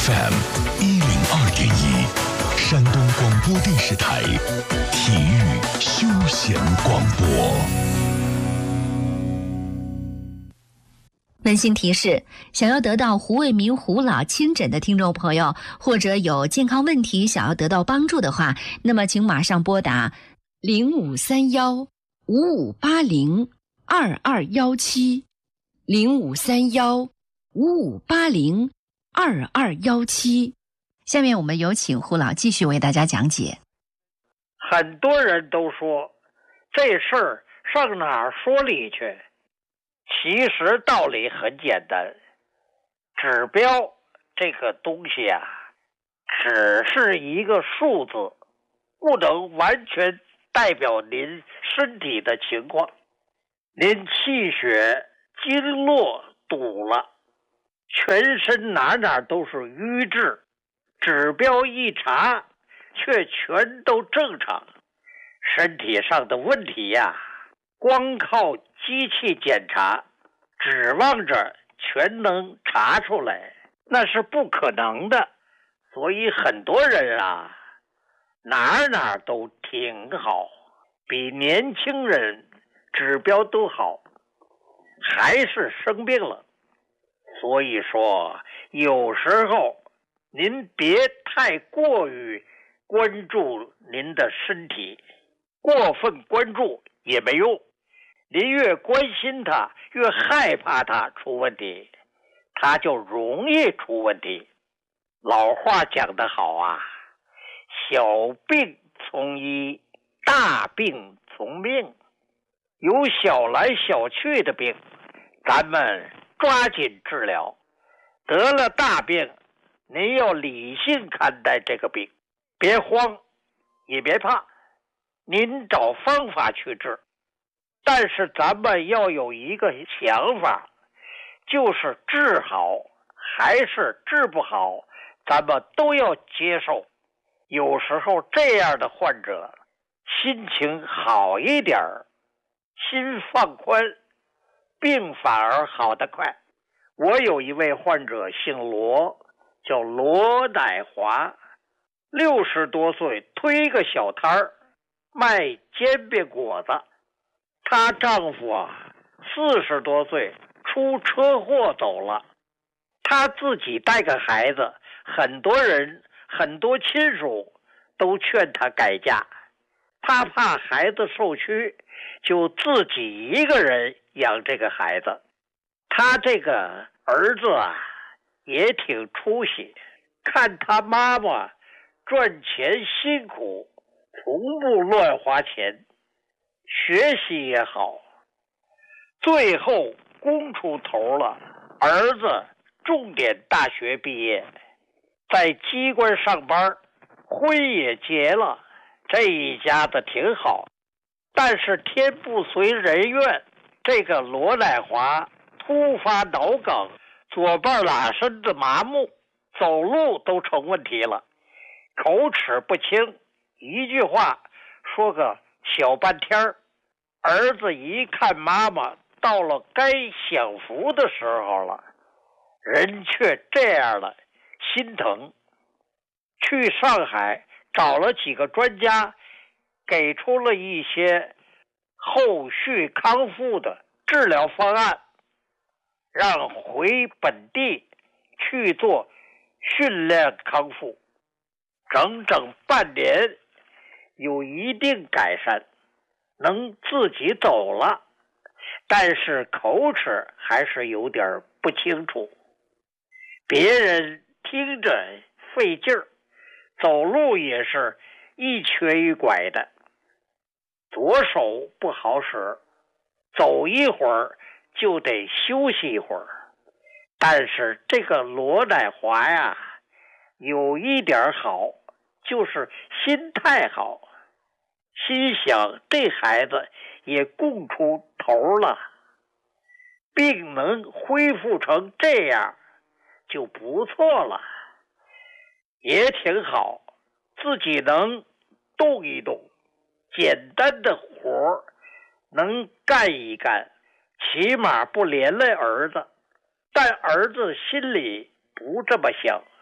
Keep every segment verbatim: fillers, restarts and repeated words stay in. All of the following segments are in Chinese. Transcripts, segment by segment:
F M 一零二点一，山东广播电视台体育休闲广播。 温馨提示：想要得到胡卫民胡老亲诊的听众朋友，或者有健康问题想要得到帮助的话，那么请马上拨打零五三幺五五八零二二幺七零五三幺五五八零二二幺七。下面我们有请胡老继续为大家讲解。 很多人都说这事儿上哪儿说理去？其实道理很简单，指标这个东西啊，只是一个数字，不能完全代表您身体的情况。您气血经络堵了，全身哪哪都是瘀滞，指标一查却全都正常。身体上的问题呀，光靠机器检查指望着全能查出来，那是不可能的。所以很多人啊，哪哪都挺好，比年轻人指标都好，还是生病了。所以说有时候您别太过于关注您的身体，过分关注也没用。您越关心他，越害怕他出问题，他就容易出问题。老话讲得好啊，小病从医，大病从命。有小来小去的病，咱们抓紧治疗。得了大病，您要理性看待这个病，别慌，也别怕，您找方法去治。但是咱们要有一个想法，就是治好还是治不好，咱们都要接受。有时候这样的患者心情好一点，心放宽，病反而好得快。我有一位患者姓罗，叫罗乃华，六十多岁，推个小摊儿卖煎饼果子。她丈夫啊，四十多岁出车祸走了，她自己带个孩子，很多人很多亲属都劝她改嫁，她怕孩子受屈，就自己一个人养这个孩子。她这个儿子啊也挺出息，看他妈妈赚钱辛苦，从不乱花钱，学习也好，最后供出头了，儿子重点大学毕业，在机关上班，婚也结了，这一家子挺好。但是天不随人愿，这个罗乃华突发脑梗，左半拉身子麻木，走路都成问题了，口齿不清，一句话说个小半天。儿子一看妈妈到了该享福的时候了，人却这样了，心疼。去上海找了几个专家，给出了一些后续康复的治疗方案，让回本地去做训练康复，整整半年有一定改善，能自己走了，但是口齿还是有点不清楚，别人听着费劲儿，走路也是一瘸一拐的，左手不好使，走一会儿就得休息一会儿。但是这个罗乃华呀，有一点好，就是心态好，心想这孩子也供出头了，病能恢复成这样就不错了，也挺好，自己能动一动，简单的活能干一干，起码不连累儿子。但儿子心里不这么想，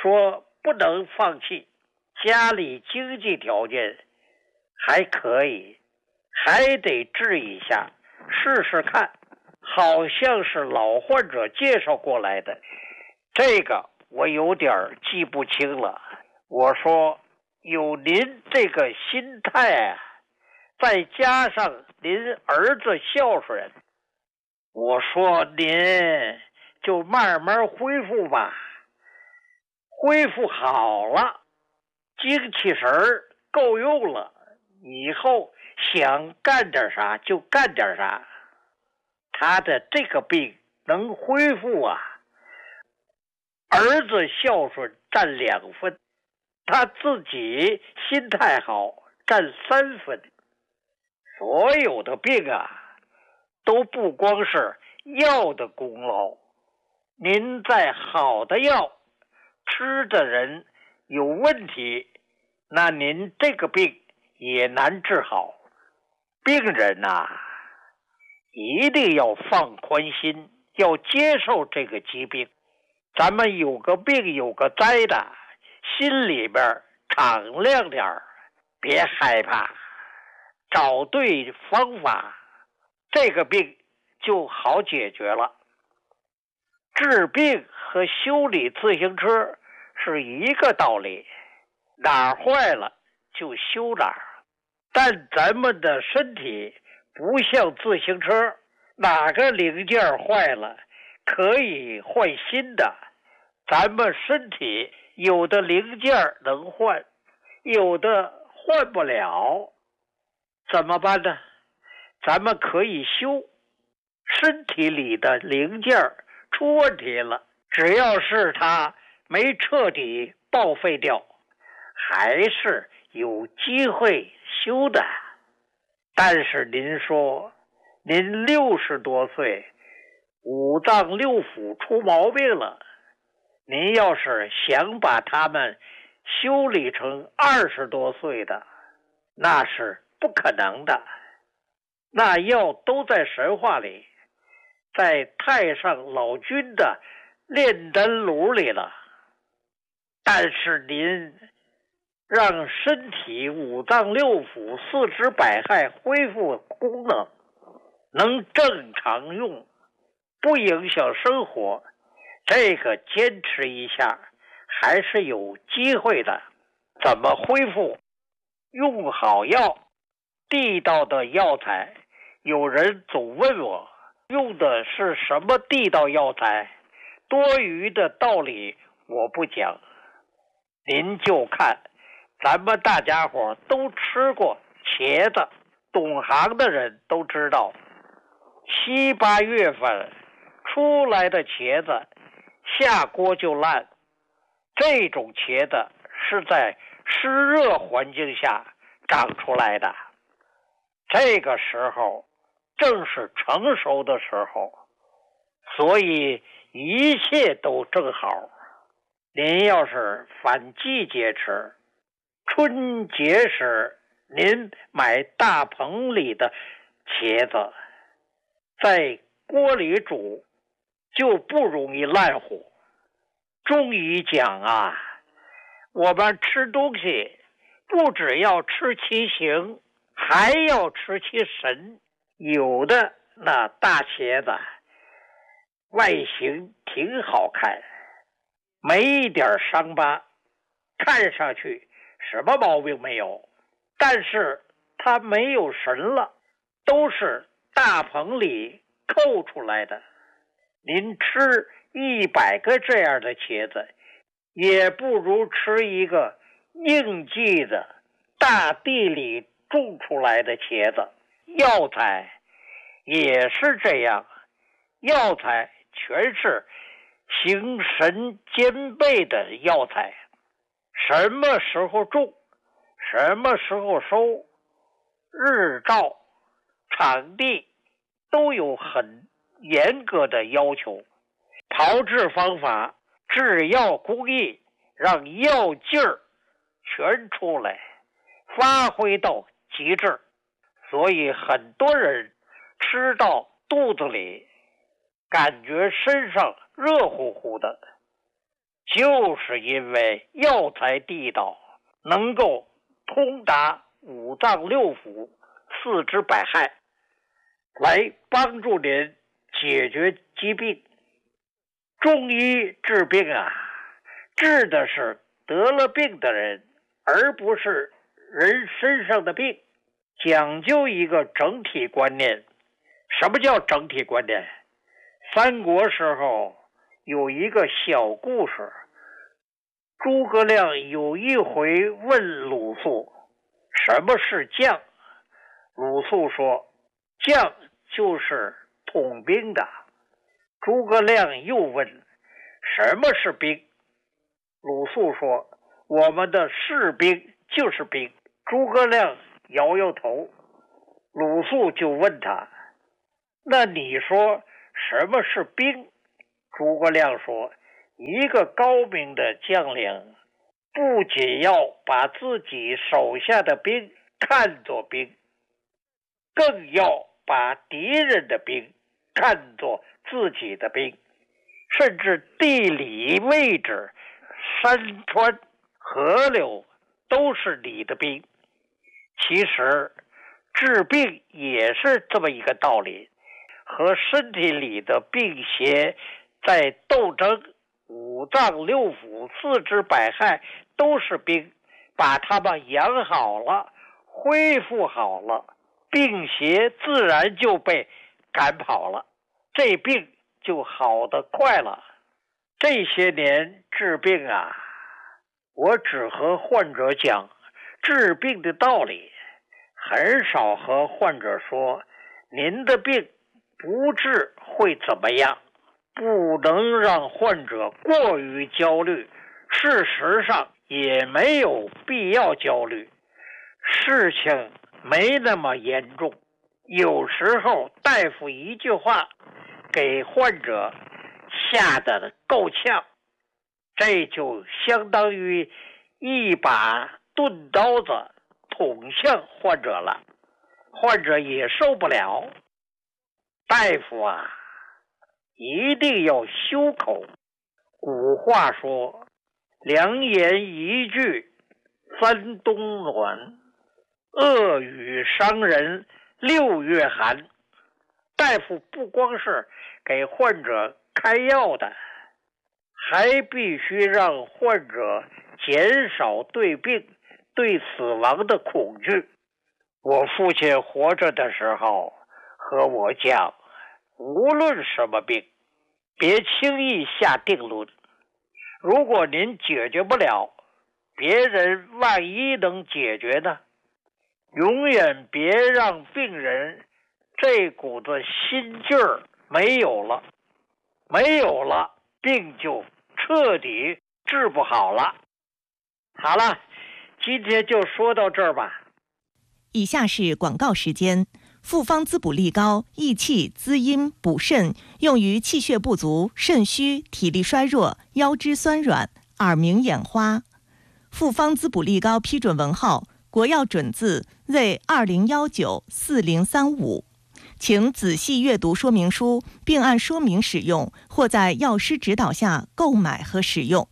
说不能放弃，家里经济条件还可以，还得治一下，试试看。好像是老患者介绍过来的，这个我有点记不清了。我说有您这个心态啊，再加上您儿子孝顺，我说您就慢慢恢复吧，恢复好了，精气神儿够用了，以后想干点啥就干点啥。他的这个病能恢复啊，儿子孝顺占两分，他自己心态好占三分。所有的病啊，都不光是药的功劳，您在好的药吃的人有问题，那您这个病也难治好。病人呐、啊，一定要放宽心，要接受这个疾病。咱们有个病有个灾的，心里边敞亮点儿，别害怕，找对方法，这个病就好解决了。治病和修理自行车是一个道理，哪儿坏了就修哪儿。但咱们的身体不像自行车，哪个零件坏了可以换新的。咱们身体有的零件能换，有的换不了，怎么办呢？咱们可以修。身体里的零件出问题了，只要是它没彻底报废掉，还是有机会修的。但是您说您六十多岁，五脏六腑出毛病了，您要是想把他们修理成二十多岁的，那是不可能的。那药都在神话里，在太上老君的炼丹炉里了。但是您让身体五脏六腑四肢百骸恢复功能，能正常用，不影响生活，这个坚持一下还是有机会的。怎么恢复？用好药，地道的药材。有人总问我用的是什么地道药材，多余的道理我不讲，您就看咱们大家伙都吃过茄子，懂行的人都知道，七八月份出来的茄子下锅就烂，这种茄子是在湿热环境下长出来的，这个时候正是成熟的时候，所以一切都正好。您要是反季节吃，春节时您买大棚里的茄子，在锅里煮就不容易烂乎。中医讲啊，我们吃东西不只要吃其形，还要吃其神。有的那大茄子外形挺好看，没一点伤疤，看上去什么毛病没有，但是它没有神了，都是大棚里扣出来的。您吃一百个这样的茄子，也不如吃一个应季的大地里种出来的茄子。药材也是这样，药材全是形神兼备的药材，什么时候种，什么时候收，日照、场地都有很严格的要求。炮制方法、制药工艺让药劲儿全出来，发挥到极致。所以很多人吃到肚子里感觉身上热乎乎的， 就是因为药材地道，能够通达五脏六腑、四肢百骸，来帮助您解决疾病。中医治病啊，治的是得了病的人，而不是人身上的病，讲究一个整体观念。什么叫整体观念？三国时候有一个小故事，诸葛亮有一回问鲁肃什么是将，鲁肃说将就是统兵的。诸葛亮又问什么是兵，鲁肃说我们的士兵就是兵。诸葛亮摇摇头，鲁肃就问他，那你说什么是兵？诸葛亮说，一个高明的将领不仅要把自己手下的兵看作兵，更要把敌人的兵看作自己的兵，甚至地理位置、山川、河流都是你的兵。其实治病也是这么一个道理，和身体里的病邪在斗争，五脏六腑、四肢百骸都是兵，把它们养好了，恢复好了，病邪自然就被赶跑了，这病就好得快了。这些年治病啊，我只和患者讲治病的道理，很少和患者说您的病不治会怎么样。不能让患者过于焦虑，事实上也没有必要焦虑，事情没那么严重。有时候大夫一句话给患者吓得够呛，这就相当于一把钝刀子捅向患者了，患者也受不了。大夫啊，一定要修口。古话说，良言一句三冬暖，恶语伤人六月寒。大夫不光是给患者开药的，还必须让患者减少对病、对死亡的恐惧。我父亲活着的时候和我讲，无论什么病，别轻易下定论。如果您解决不了，别人万一能解决呢？永远别让病人这股子心劲儿没有了，没有了，病就彻底治不好了。好了，今天就说到这儿吧。 以下是广告时间。复方滋补力高，益气滋阴补肾，用于气血不足、肾虚、体力衰弱、腰肢酸软、耳鸣眼花。复方滋补力高批准文号：国药准字 Z 二零一九四零三五。请仔细阅读说明书，并按说明使用，或在药师指导下购买和使用。